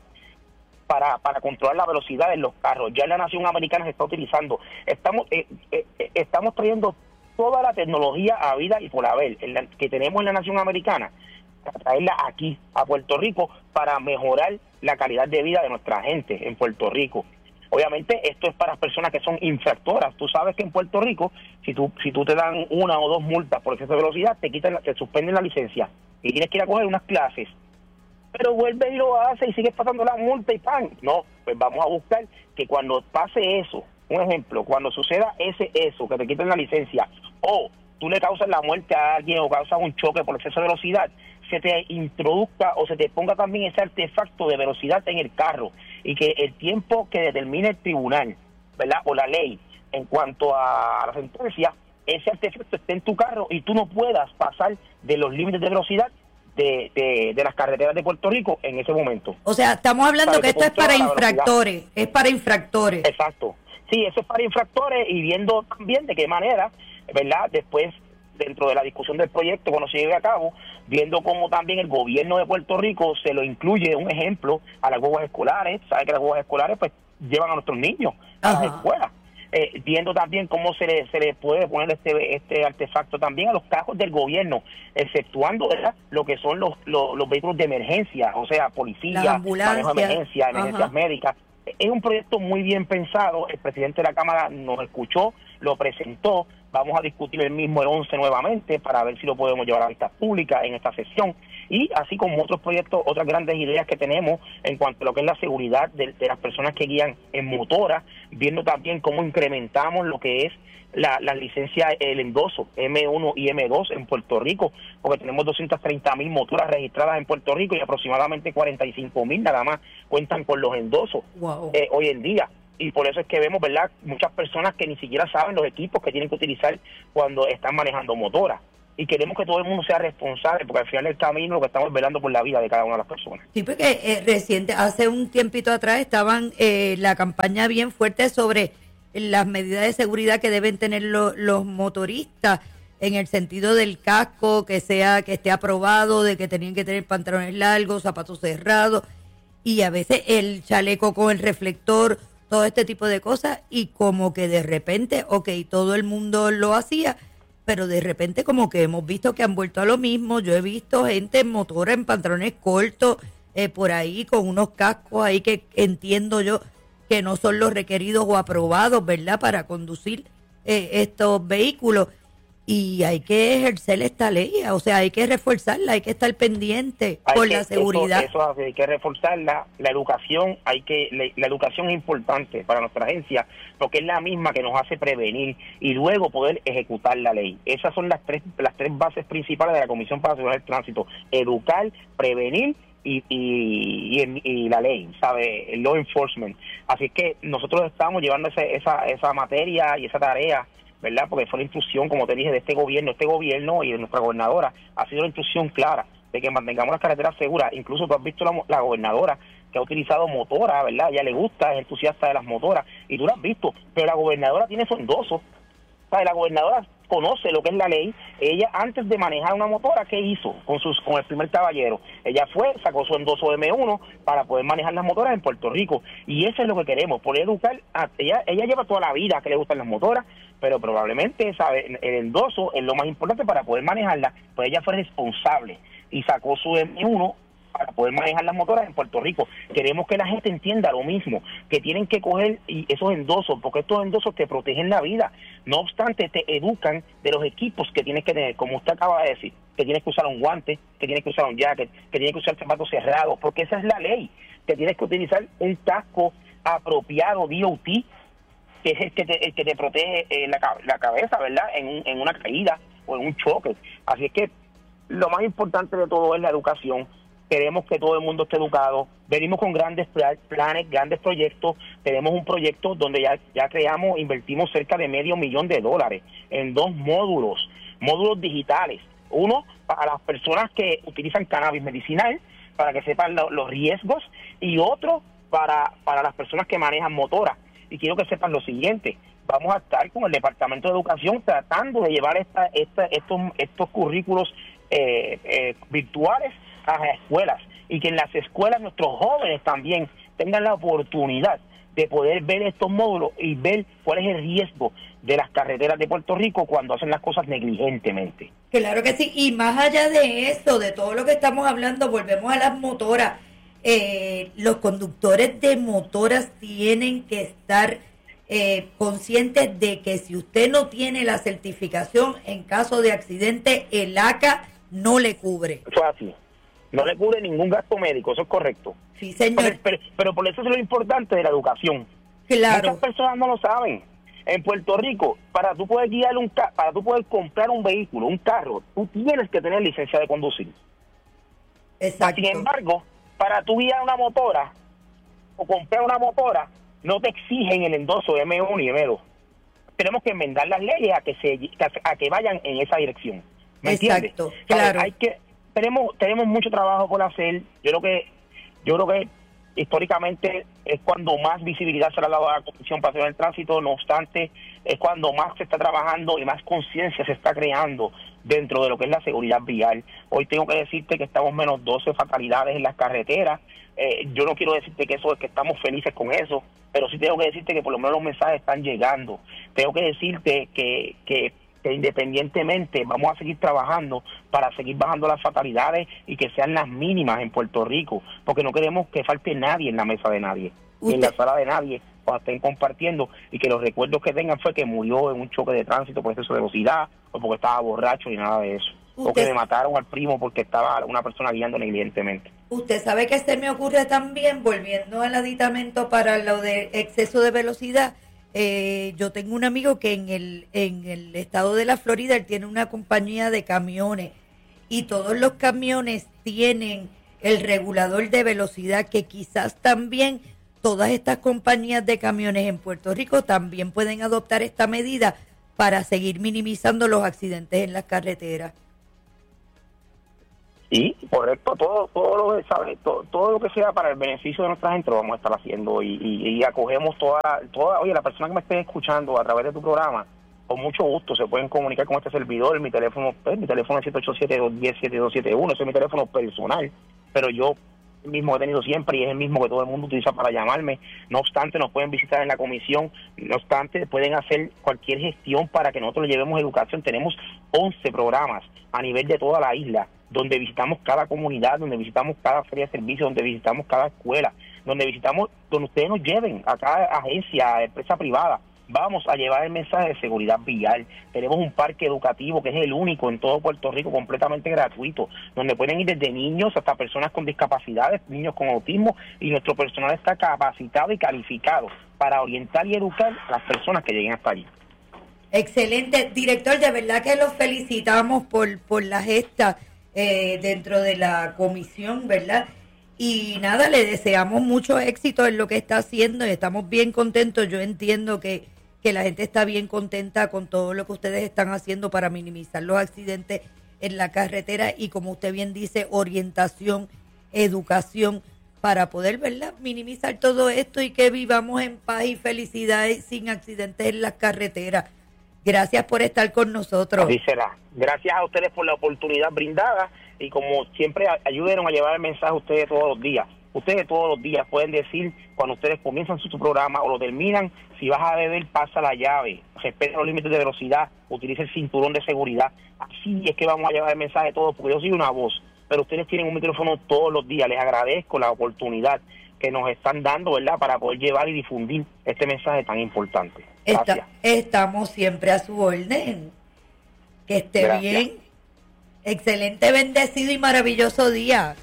para para controlar la velocidad en los carros. Ya en la nación americana se está utilizando. Estamos eh, eh, estamos trayendo toda la tecnología a vida y por haber en la, que tenemos en la nación americana, para traerla aquí a Puerto Rico para mejorar la calidad de vida de nuestra gente en Puerto Rico. Obviamente esto es para personas que son infractoras. Tú sabes que en Puerto Rico, si tú si tú te dan una o dos multas por exceso de velocidad, te quitan, te suspenden la licencia y tienes que ir a coger unas clases. Pero vuelve y lo hace y sigues pasando la multa y pan. No, pues vamos a buscar que cuando pase eso, un ejemplo, cuando suceda ese eso, que te quiten la licencia, o tú le causas la muerte a alguien o causas un choque por exceso de velocidad, se te introduzca o se te ponga también ese artefacto de velocidad en el carro, y que el tiempo que determine el tribunal, ¿verdad?, o la ley en cuanto a la sentencia, ese artefacto esté en tu carro y tú no puedas pasar de los límites de velocidad de, de, de las carreteras de Puerto Rico en ese momento. O sea, estamos hablando que esto es para infractores, es para infractores. Exacto. Sí, eso es para infractores, y viendo también de qué manera, ¿verdad?, después, dentro de la discusión del proyecto, cuando se lleve a cabo, viendo cómo también el gobierno de Puerto Rico se lo incluye, un ejemplo, a las guaguas escolares. Sabe que las guaguas escolares pues llevan a nuestros niños a Ajá. las escuelas. Eh, viendo también cómo se le, se le puede poner este este artefacto también a los carros del gobierno, exceptuando, ¿verdad?, lo que son los, los, los vehículos de emergencia, o sea, policía, manejo de emergencia, emergencias Ajá. médicas. Es un proyecto muy bien pensado. El presidente de la Cámara nos escuchó, lo presentó. Vamos a discutir el mismo el once nuevamente para ver si lo podemos llevar a vistas públicas en esta sesión. Y así como otros proyectos, otras grandes ideas que tenemos en cuanto a lo que es la seguridad de, de las personas que guían en motora, viendo también cómo incrementamos lo que es la, la licencia, el endoso eme uno y eme dos en Puerto Rico, porque tenemos doscientas treinta mil motoras registradas en Puerto Rico y aproximadamente cuarenta y cinco mil nada más cuentan con los endosos wow. eh, hoy en día. Y por eso es que vemos, ¿verdad?, muchas personas que ni siquiera saben los equipos que tienen que utilizar cuando están manejando motoras. Y queremos que todo el mundo sea responsable, porque al final del camino lo que estamos velando por la vida de cada una de las personas. Sí, porque eh, reciente, hace un tiempito atrás estaban eh, la campaña bien fuerte sobre las medidas de seguridad que deben tener lo, los motoristas, en el sentido del casco, que sea que esté aprobado, de que tenían que tener pantalones largos, zapatos cerrados, y a veces el chaleco con el reflector, todo este tipo de cosas, y como que de repente, ok, todo el mundo lo hacía, pero de repente como que hemos visto que han vuelto a lo mismo. Yo he visto gente en motora, en pantalones cortos, eh, por ahí, con unos cascos ahí que entiendo yo que no son los requeridos o aprobados, ¿verdad?, para conducir eh, estos vehículos. Y hay que ejercer esta ley, o sea, hay que reforzarla, hay que estar pendiente hay por que, la seguridad. Eso, eso hay que reforzarla, la educación, hay que la, la educación es importante para nuestra agencia, porque es la misma que nos hace prevenir y luego poder ejecutar la ley. Esas son las tres las tres bases principales de la Comisión para la Seguridad del Tránsito: educar, prevenir y, y, y, y la ley, ¿sabe? El law enforcement. Así que nosotros estamos llevando ese, esa esa materia y esa tarea, ¿verdad?, porque fue la instrucción, como te dije, de este gobierno, este gobierno y de nuestra gobernadora, ha sido la instrucción clara de que mantengamos las carreteras seguras. Incluso tú has visto la, la gobernadora que ha utilizado motora, ¿verdad? A ella le gusta, es entusiasta de las motoras, y tú lo has visto, pero la gobernadora tiene su endoso. O sea, la gobernadora conoce lo que es la ley. Ella, antes de manejar una motora, ¿qué hizo con sus con el primer caballero? Ella fue, sacó su endoso eme uno para poder manejar las motoras en Puerto Rico, y eso es lo que queremos, poder educar a ella. Ella lleva toda la vida que le gustan las motoras, pero probablemente, ¿sabe?, el endoso es lo más importante para poder manejarla. Pues ella fue responsable y sacó su eme uno para poder manejar las motoras en Puerto Rico. Queremos que la gente entienda lo mismo, que tienen que coger y esos endosos, porque estos endosos te protegen la vida. No obstante, te educan de los equipos que tienes que tener, como usted acaba de decir, que tienes que usar un guante, que tienes que usar un jacket, que tienes que usar zapatos cerrados, porque esa es la ley, que tienes que utilizar un casco apropiado D O T, que es el que te, el que te protege eh, la, la cabeza, ¿verdad?, en, un, en una caída o en un choque. Así es que lo más importante de todo es la educación. Queremos que todo el mundo esté educado. Venimos con grandes planes, grandes proyectos. Tenemos un proyecto donde ya, ya creamos, invertimos cerca de medio millón de dólares en dos módulos, módulos digitales. Uno para las personas que utilizan cannabis medicinal, para que sepan lo, los riesgos, y otro para, para las personas que manejan motoras. Y quiero que sepan lo siguiente: vamos a estar con el Departamento de Educación tratando de llevar esta, esta, estos, estos currículos eh, eh, virtuales a las escuelas, y que en las escuelas nuestros jóvenes también tengan la oportunidad de poder ver estos módulos y ver cuál es el riesgo de las carreteras de Puerto Rico cuando hacen las cosas negligentemente. Claro que sí, y más allá de eso, de todo lo que estamos hablando, volvemos a las motoras. Eh, los conductores de motoras tienen que estar eh, conscientes de que si usted no tiene la certificación, en caso de accidente, el A C A no le cubre. Eso es así. No le cubre ningún gasto médico, eso es correcto. Sí, señor. Pero, pero, pero por eso es lo importante de la educación. Claro. Muchas personas no lo saben. En Puerto Rico, para tú poder guiar un ca para tú poder comprar un vehículo, un carro, tú tienes que tener licencia de conducir. Exacto. Sin embargo, para tú guiar una motora o comprar una motora, no te exigen el endoso de eme uno y eme dos. Tenemos que enmendar las leyes a que se a que vayan en esa dirección. ¿Me entiendes? Exacto, claro. Hay que tenemos tenemos mucho trabajo por hacer. Yo creo que yo creo que históricamente es cuando más visibilidad se le ha dado a la Comisión Nacional del Tránsito. No obstante, es cuando más se está trabajando y más conciencia se está creando dentro de lo que es la seguridad vial. Hoy tengo que decirte que estamos menos doce fatalidades en las carreteras. Eh, yo no quiero decirte que eso es que estamos felices con eso, pero sí tengo que decirte que por lo menos los mensajes están llegando. Tengo que decirte que, que que independientemente vamos a seguir trabajando para seguir bajando las fatalidades y que sean las mínimas en Puerto Rico, porque no queremos que falte nadie en la mesa de nadie, ni en la sala de nadie, cuando estén compartiendo, y que los recuerdos que tengan fue que murió en un choque de tránsito por exceso de velocidad, o porque estaba borracho, ni nada de eso, Usted... o que le mataron al primo porque estaba una persona guiando negligentemente. Usted sabe que se me ocurre también, volviendo al aditamento para lo de exceso de velocidad. Eh, yo tengo un amigo que en el en el estado de la Florida él tiene una compañía de camiones, y todos los camiones tienen el regulador de velocidad, que quizás también todas estas compañías de camiones en Puerto Rico también pueden adoptar esta medida para seguir minimizando los accidentes en las carreteras. Sí, correcto, todo todo lo que sabe, todo, todo lo que sea para el beneficio de nuestra gente lo vamos a estar haciendo, y, y, y acogemos toda, toda, oye, la persona que me esté escuchando a través de tu programa, con mucho gusto se pueden comunicar con este servidor. Mi teléfono, pues, mi teléfono es siete ocho siete, dos uno cero, siete dos siete uno, ese es mi teléfono personal, pero yo mismo he tenido siempre y es el mismo que todo el mundo utiliza para llamarme. No obstante, nos pueden visitar en la comisión, no obstante, pueden hacer cualquier gestión para que nosotros le llevemos educación. Tenemos once programas a nivel de toda la isla, donde visitamos cada comunidad, donde visitamos cada feria de servicio, donde visitamos cada escuela, donde visitamos, donde ustedes nos lleven a cada agencia, a empresa privada. Vamos a llevar el mensaje de seguridad vial. Tenemos un parque educativo que es el único en todo Puerto Rico, completamente gratuito, donde pueden ir desde niños hasta personas con discapacidades, niños con autismo, y nuestro personal está capacitado y calificado para orientar y educar a las personas que lleguen hasta allí. Excelente, director, de verdad que los felicitamos por, por la gesta eh, dentro de la comisión, ¿verdad? Y nada, le deseamos mucho éxito en lo que está haciendo y estamos bien contentos. Yo entiendo que, que la gente está bien contenta con todo lo que ustedes están haciendo para minimizar los accidentes en la carretera y, como usted bien dice, orientación, educación, para poder, ¿verdad?, minimizar todo esto y que vivamos en paz y felicidad y sin accidentes en las carreteras. Gracias por estar con nosotros. Así será. Gracias a ustedes por la oportunidad brindada y, como siempre, ayúdenos a llevar el mensaje a ustedes todos los días. Ustedes todos los días pueden decir, cuando ustedes comienzan su, su programa o lo terminan, si vas a beber, pasa la llave, respeta los límites de velocidad, utiliza el cinturón de seguridad. Así es que vamos a llevar el mensaje a todos, porque yo soy una voz, pero ustedes tienen un micrófono todos los días. Les agradezco la oportunidad que nos están dando, ¿verdad?, para poder llevar y difundir este mensaje tan importante. Gracias. Está, estamos siempre a su orden. Que esté Gracias. bien. Excelente, bendecido y maravilloso día.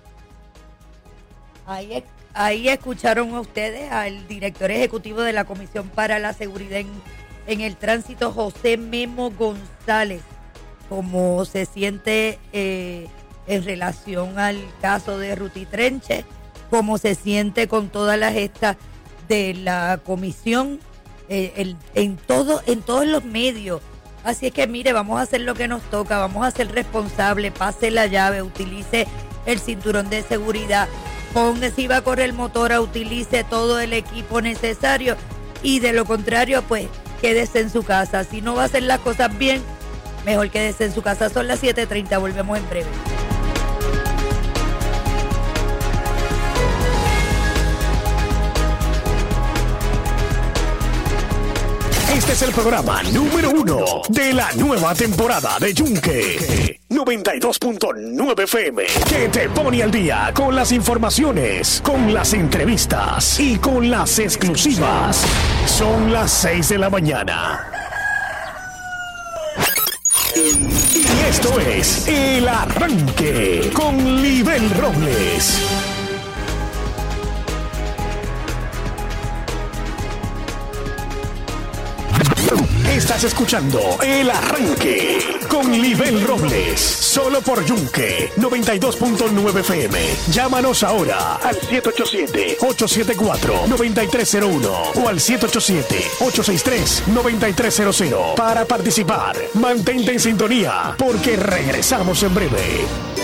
Ahí, ahí escucharon a ustedes al director ejecutivo de la Comisión para la Seguridad en, en el Tránsito, José Memo González, cómo se siente eh, en relación al caso de Ruti Trenche, cómo se siente con todas las gestas de la comisión, eh, el, en, todo, en todos los medios. Así es que, mire, vamos a hacer lo que nos toca, vamos a ser responsables, pase la llave, utilice el cinturón de seguridad, ponga, si va a correr el motor, utilice todo el equipo necesario, y de lo contrario, pues quédese en su casa. Si no va a hacer las cosas bien, mejor quédese en su casa. Son las siete treinta, volvemos en breve. Este es el programa número uno de la nueva temporada de Yunque noventa y dos punto nueve F M, que te pone al día con las informaciones, con las entrevistas y con las exclusivas. Son las seis de la mañana. Y esto es El Arranque con Libel Robles. Estás escuchando El Arranque con Libel Robles, solo por Yunque noventa y dos punto nueve F M. Llámanos ahora al siete ocho siete, ocho siete cuatro, nueve tres cero uno o al siete ocho siete, ocho seis tres, nueve tres cero cero para participar. Mantente en sintonía, porque regresamos en breve.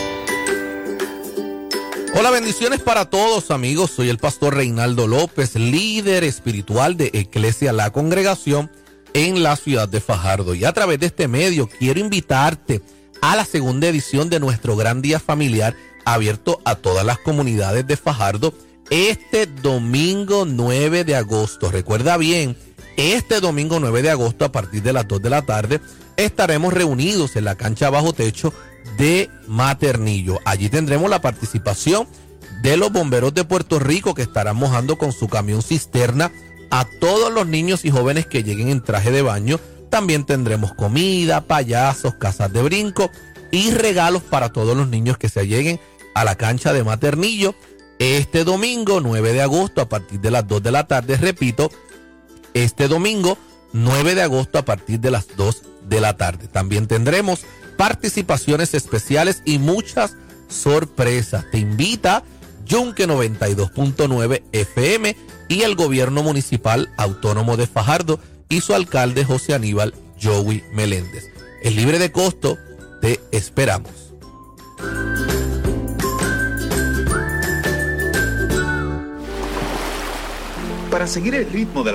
Hola, bendiciones para todos, amigos. Soy el pastor Reinaldo López, líder espiritual de Eclesia La Congregación en la ciudad de Fajardo. Y a través de este medio quiero invitarte a la segunda edición de nuestro gran día familiar, abierto a todas las comunidades de Fajardo, este domingo nueve de agosto. Recuerda bien, este domingo nueve de agosto, a partir de las dos de la tarde, estaremos reunidos en la cancha bajo techo de Maternillo. Allí tendremos la participación de los bomberos de Puerto Rico, que estarán mojando con su camión cisterna a todos los niños y jóvenes que lleguen en traje de baño. También tendremos comida, payasos, casas de brinco y regalos para todos los niños que se lleguen a la cancha de Maternillo este domingo nueve de agosto a partir de las dos de la tarde. Repito, este domingo nueve de agosto a partir de las dos de la tarde. También tendremos participaciones especiales y muchas sorpresas. Te invita Yunque noventa y dos punto nueve F M y el Gobierno Municipal Autónomo de Fajardo y su alcalde José Aníbal Joey Meléndez. Es libre de costo, te esperamos. Para seguir el ritmo de la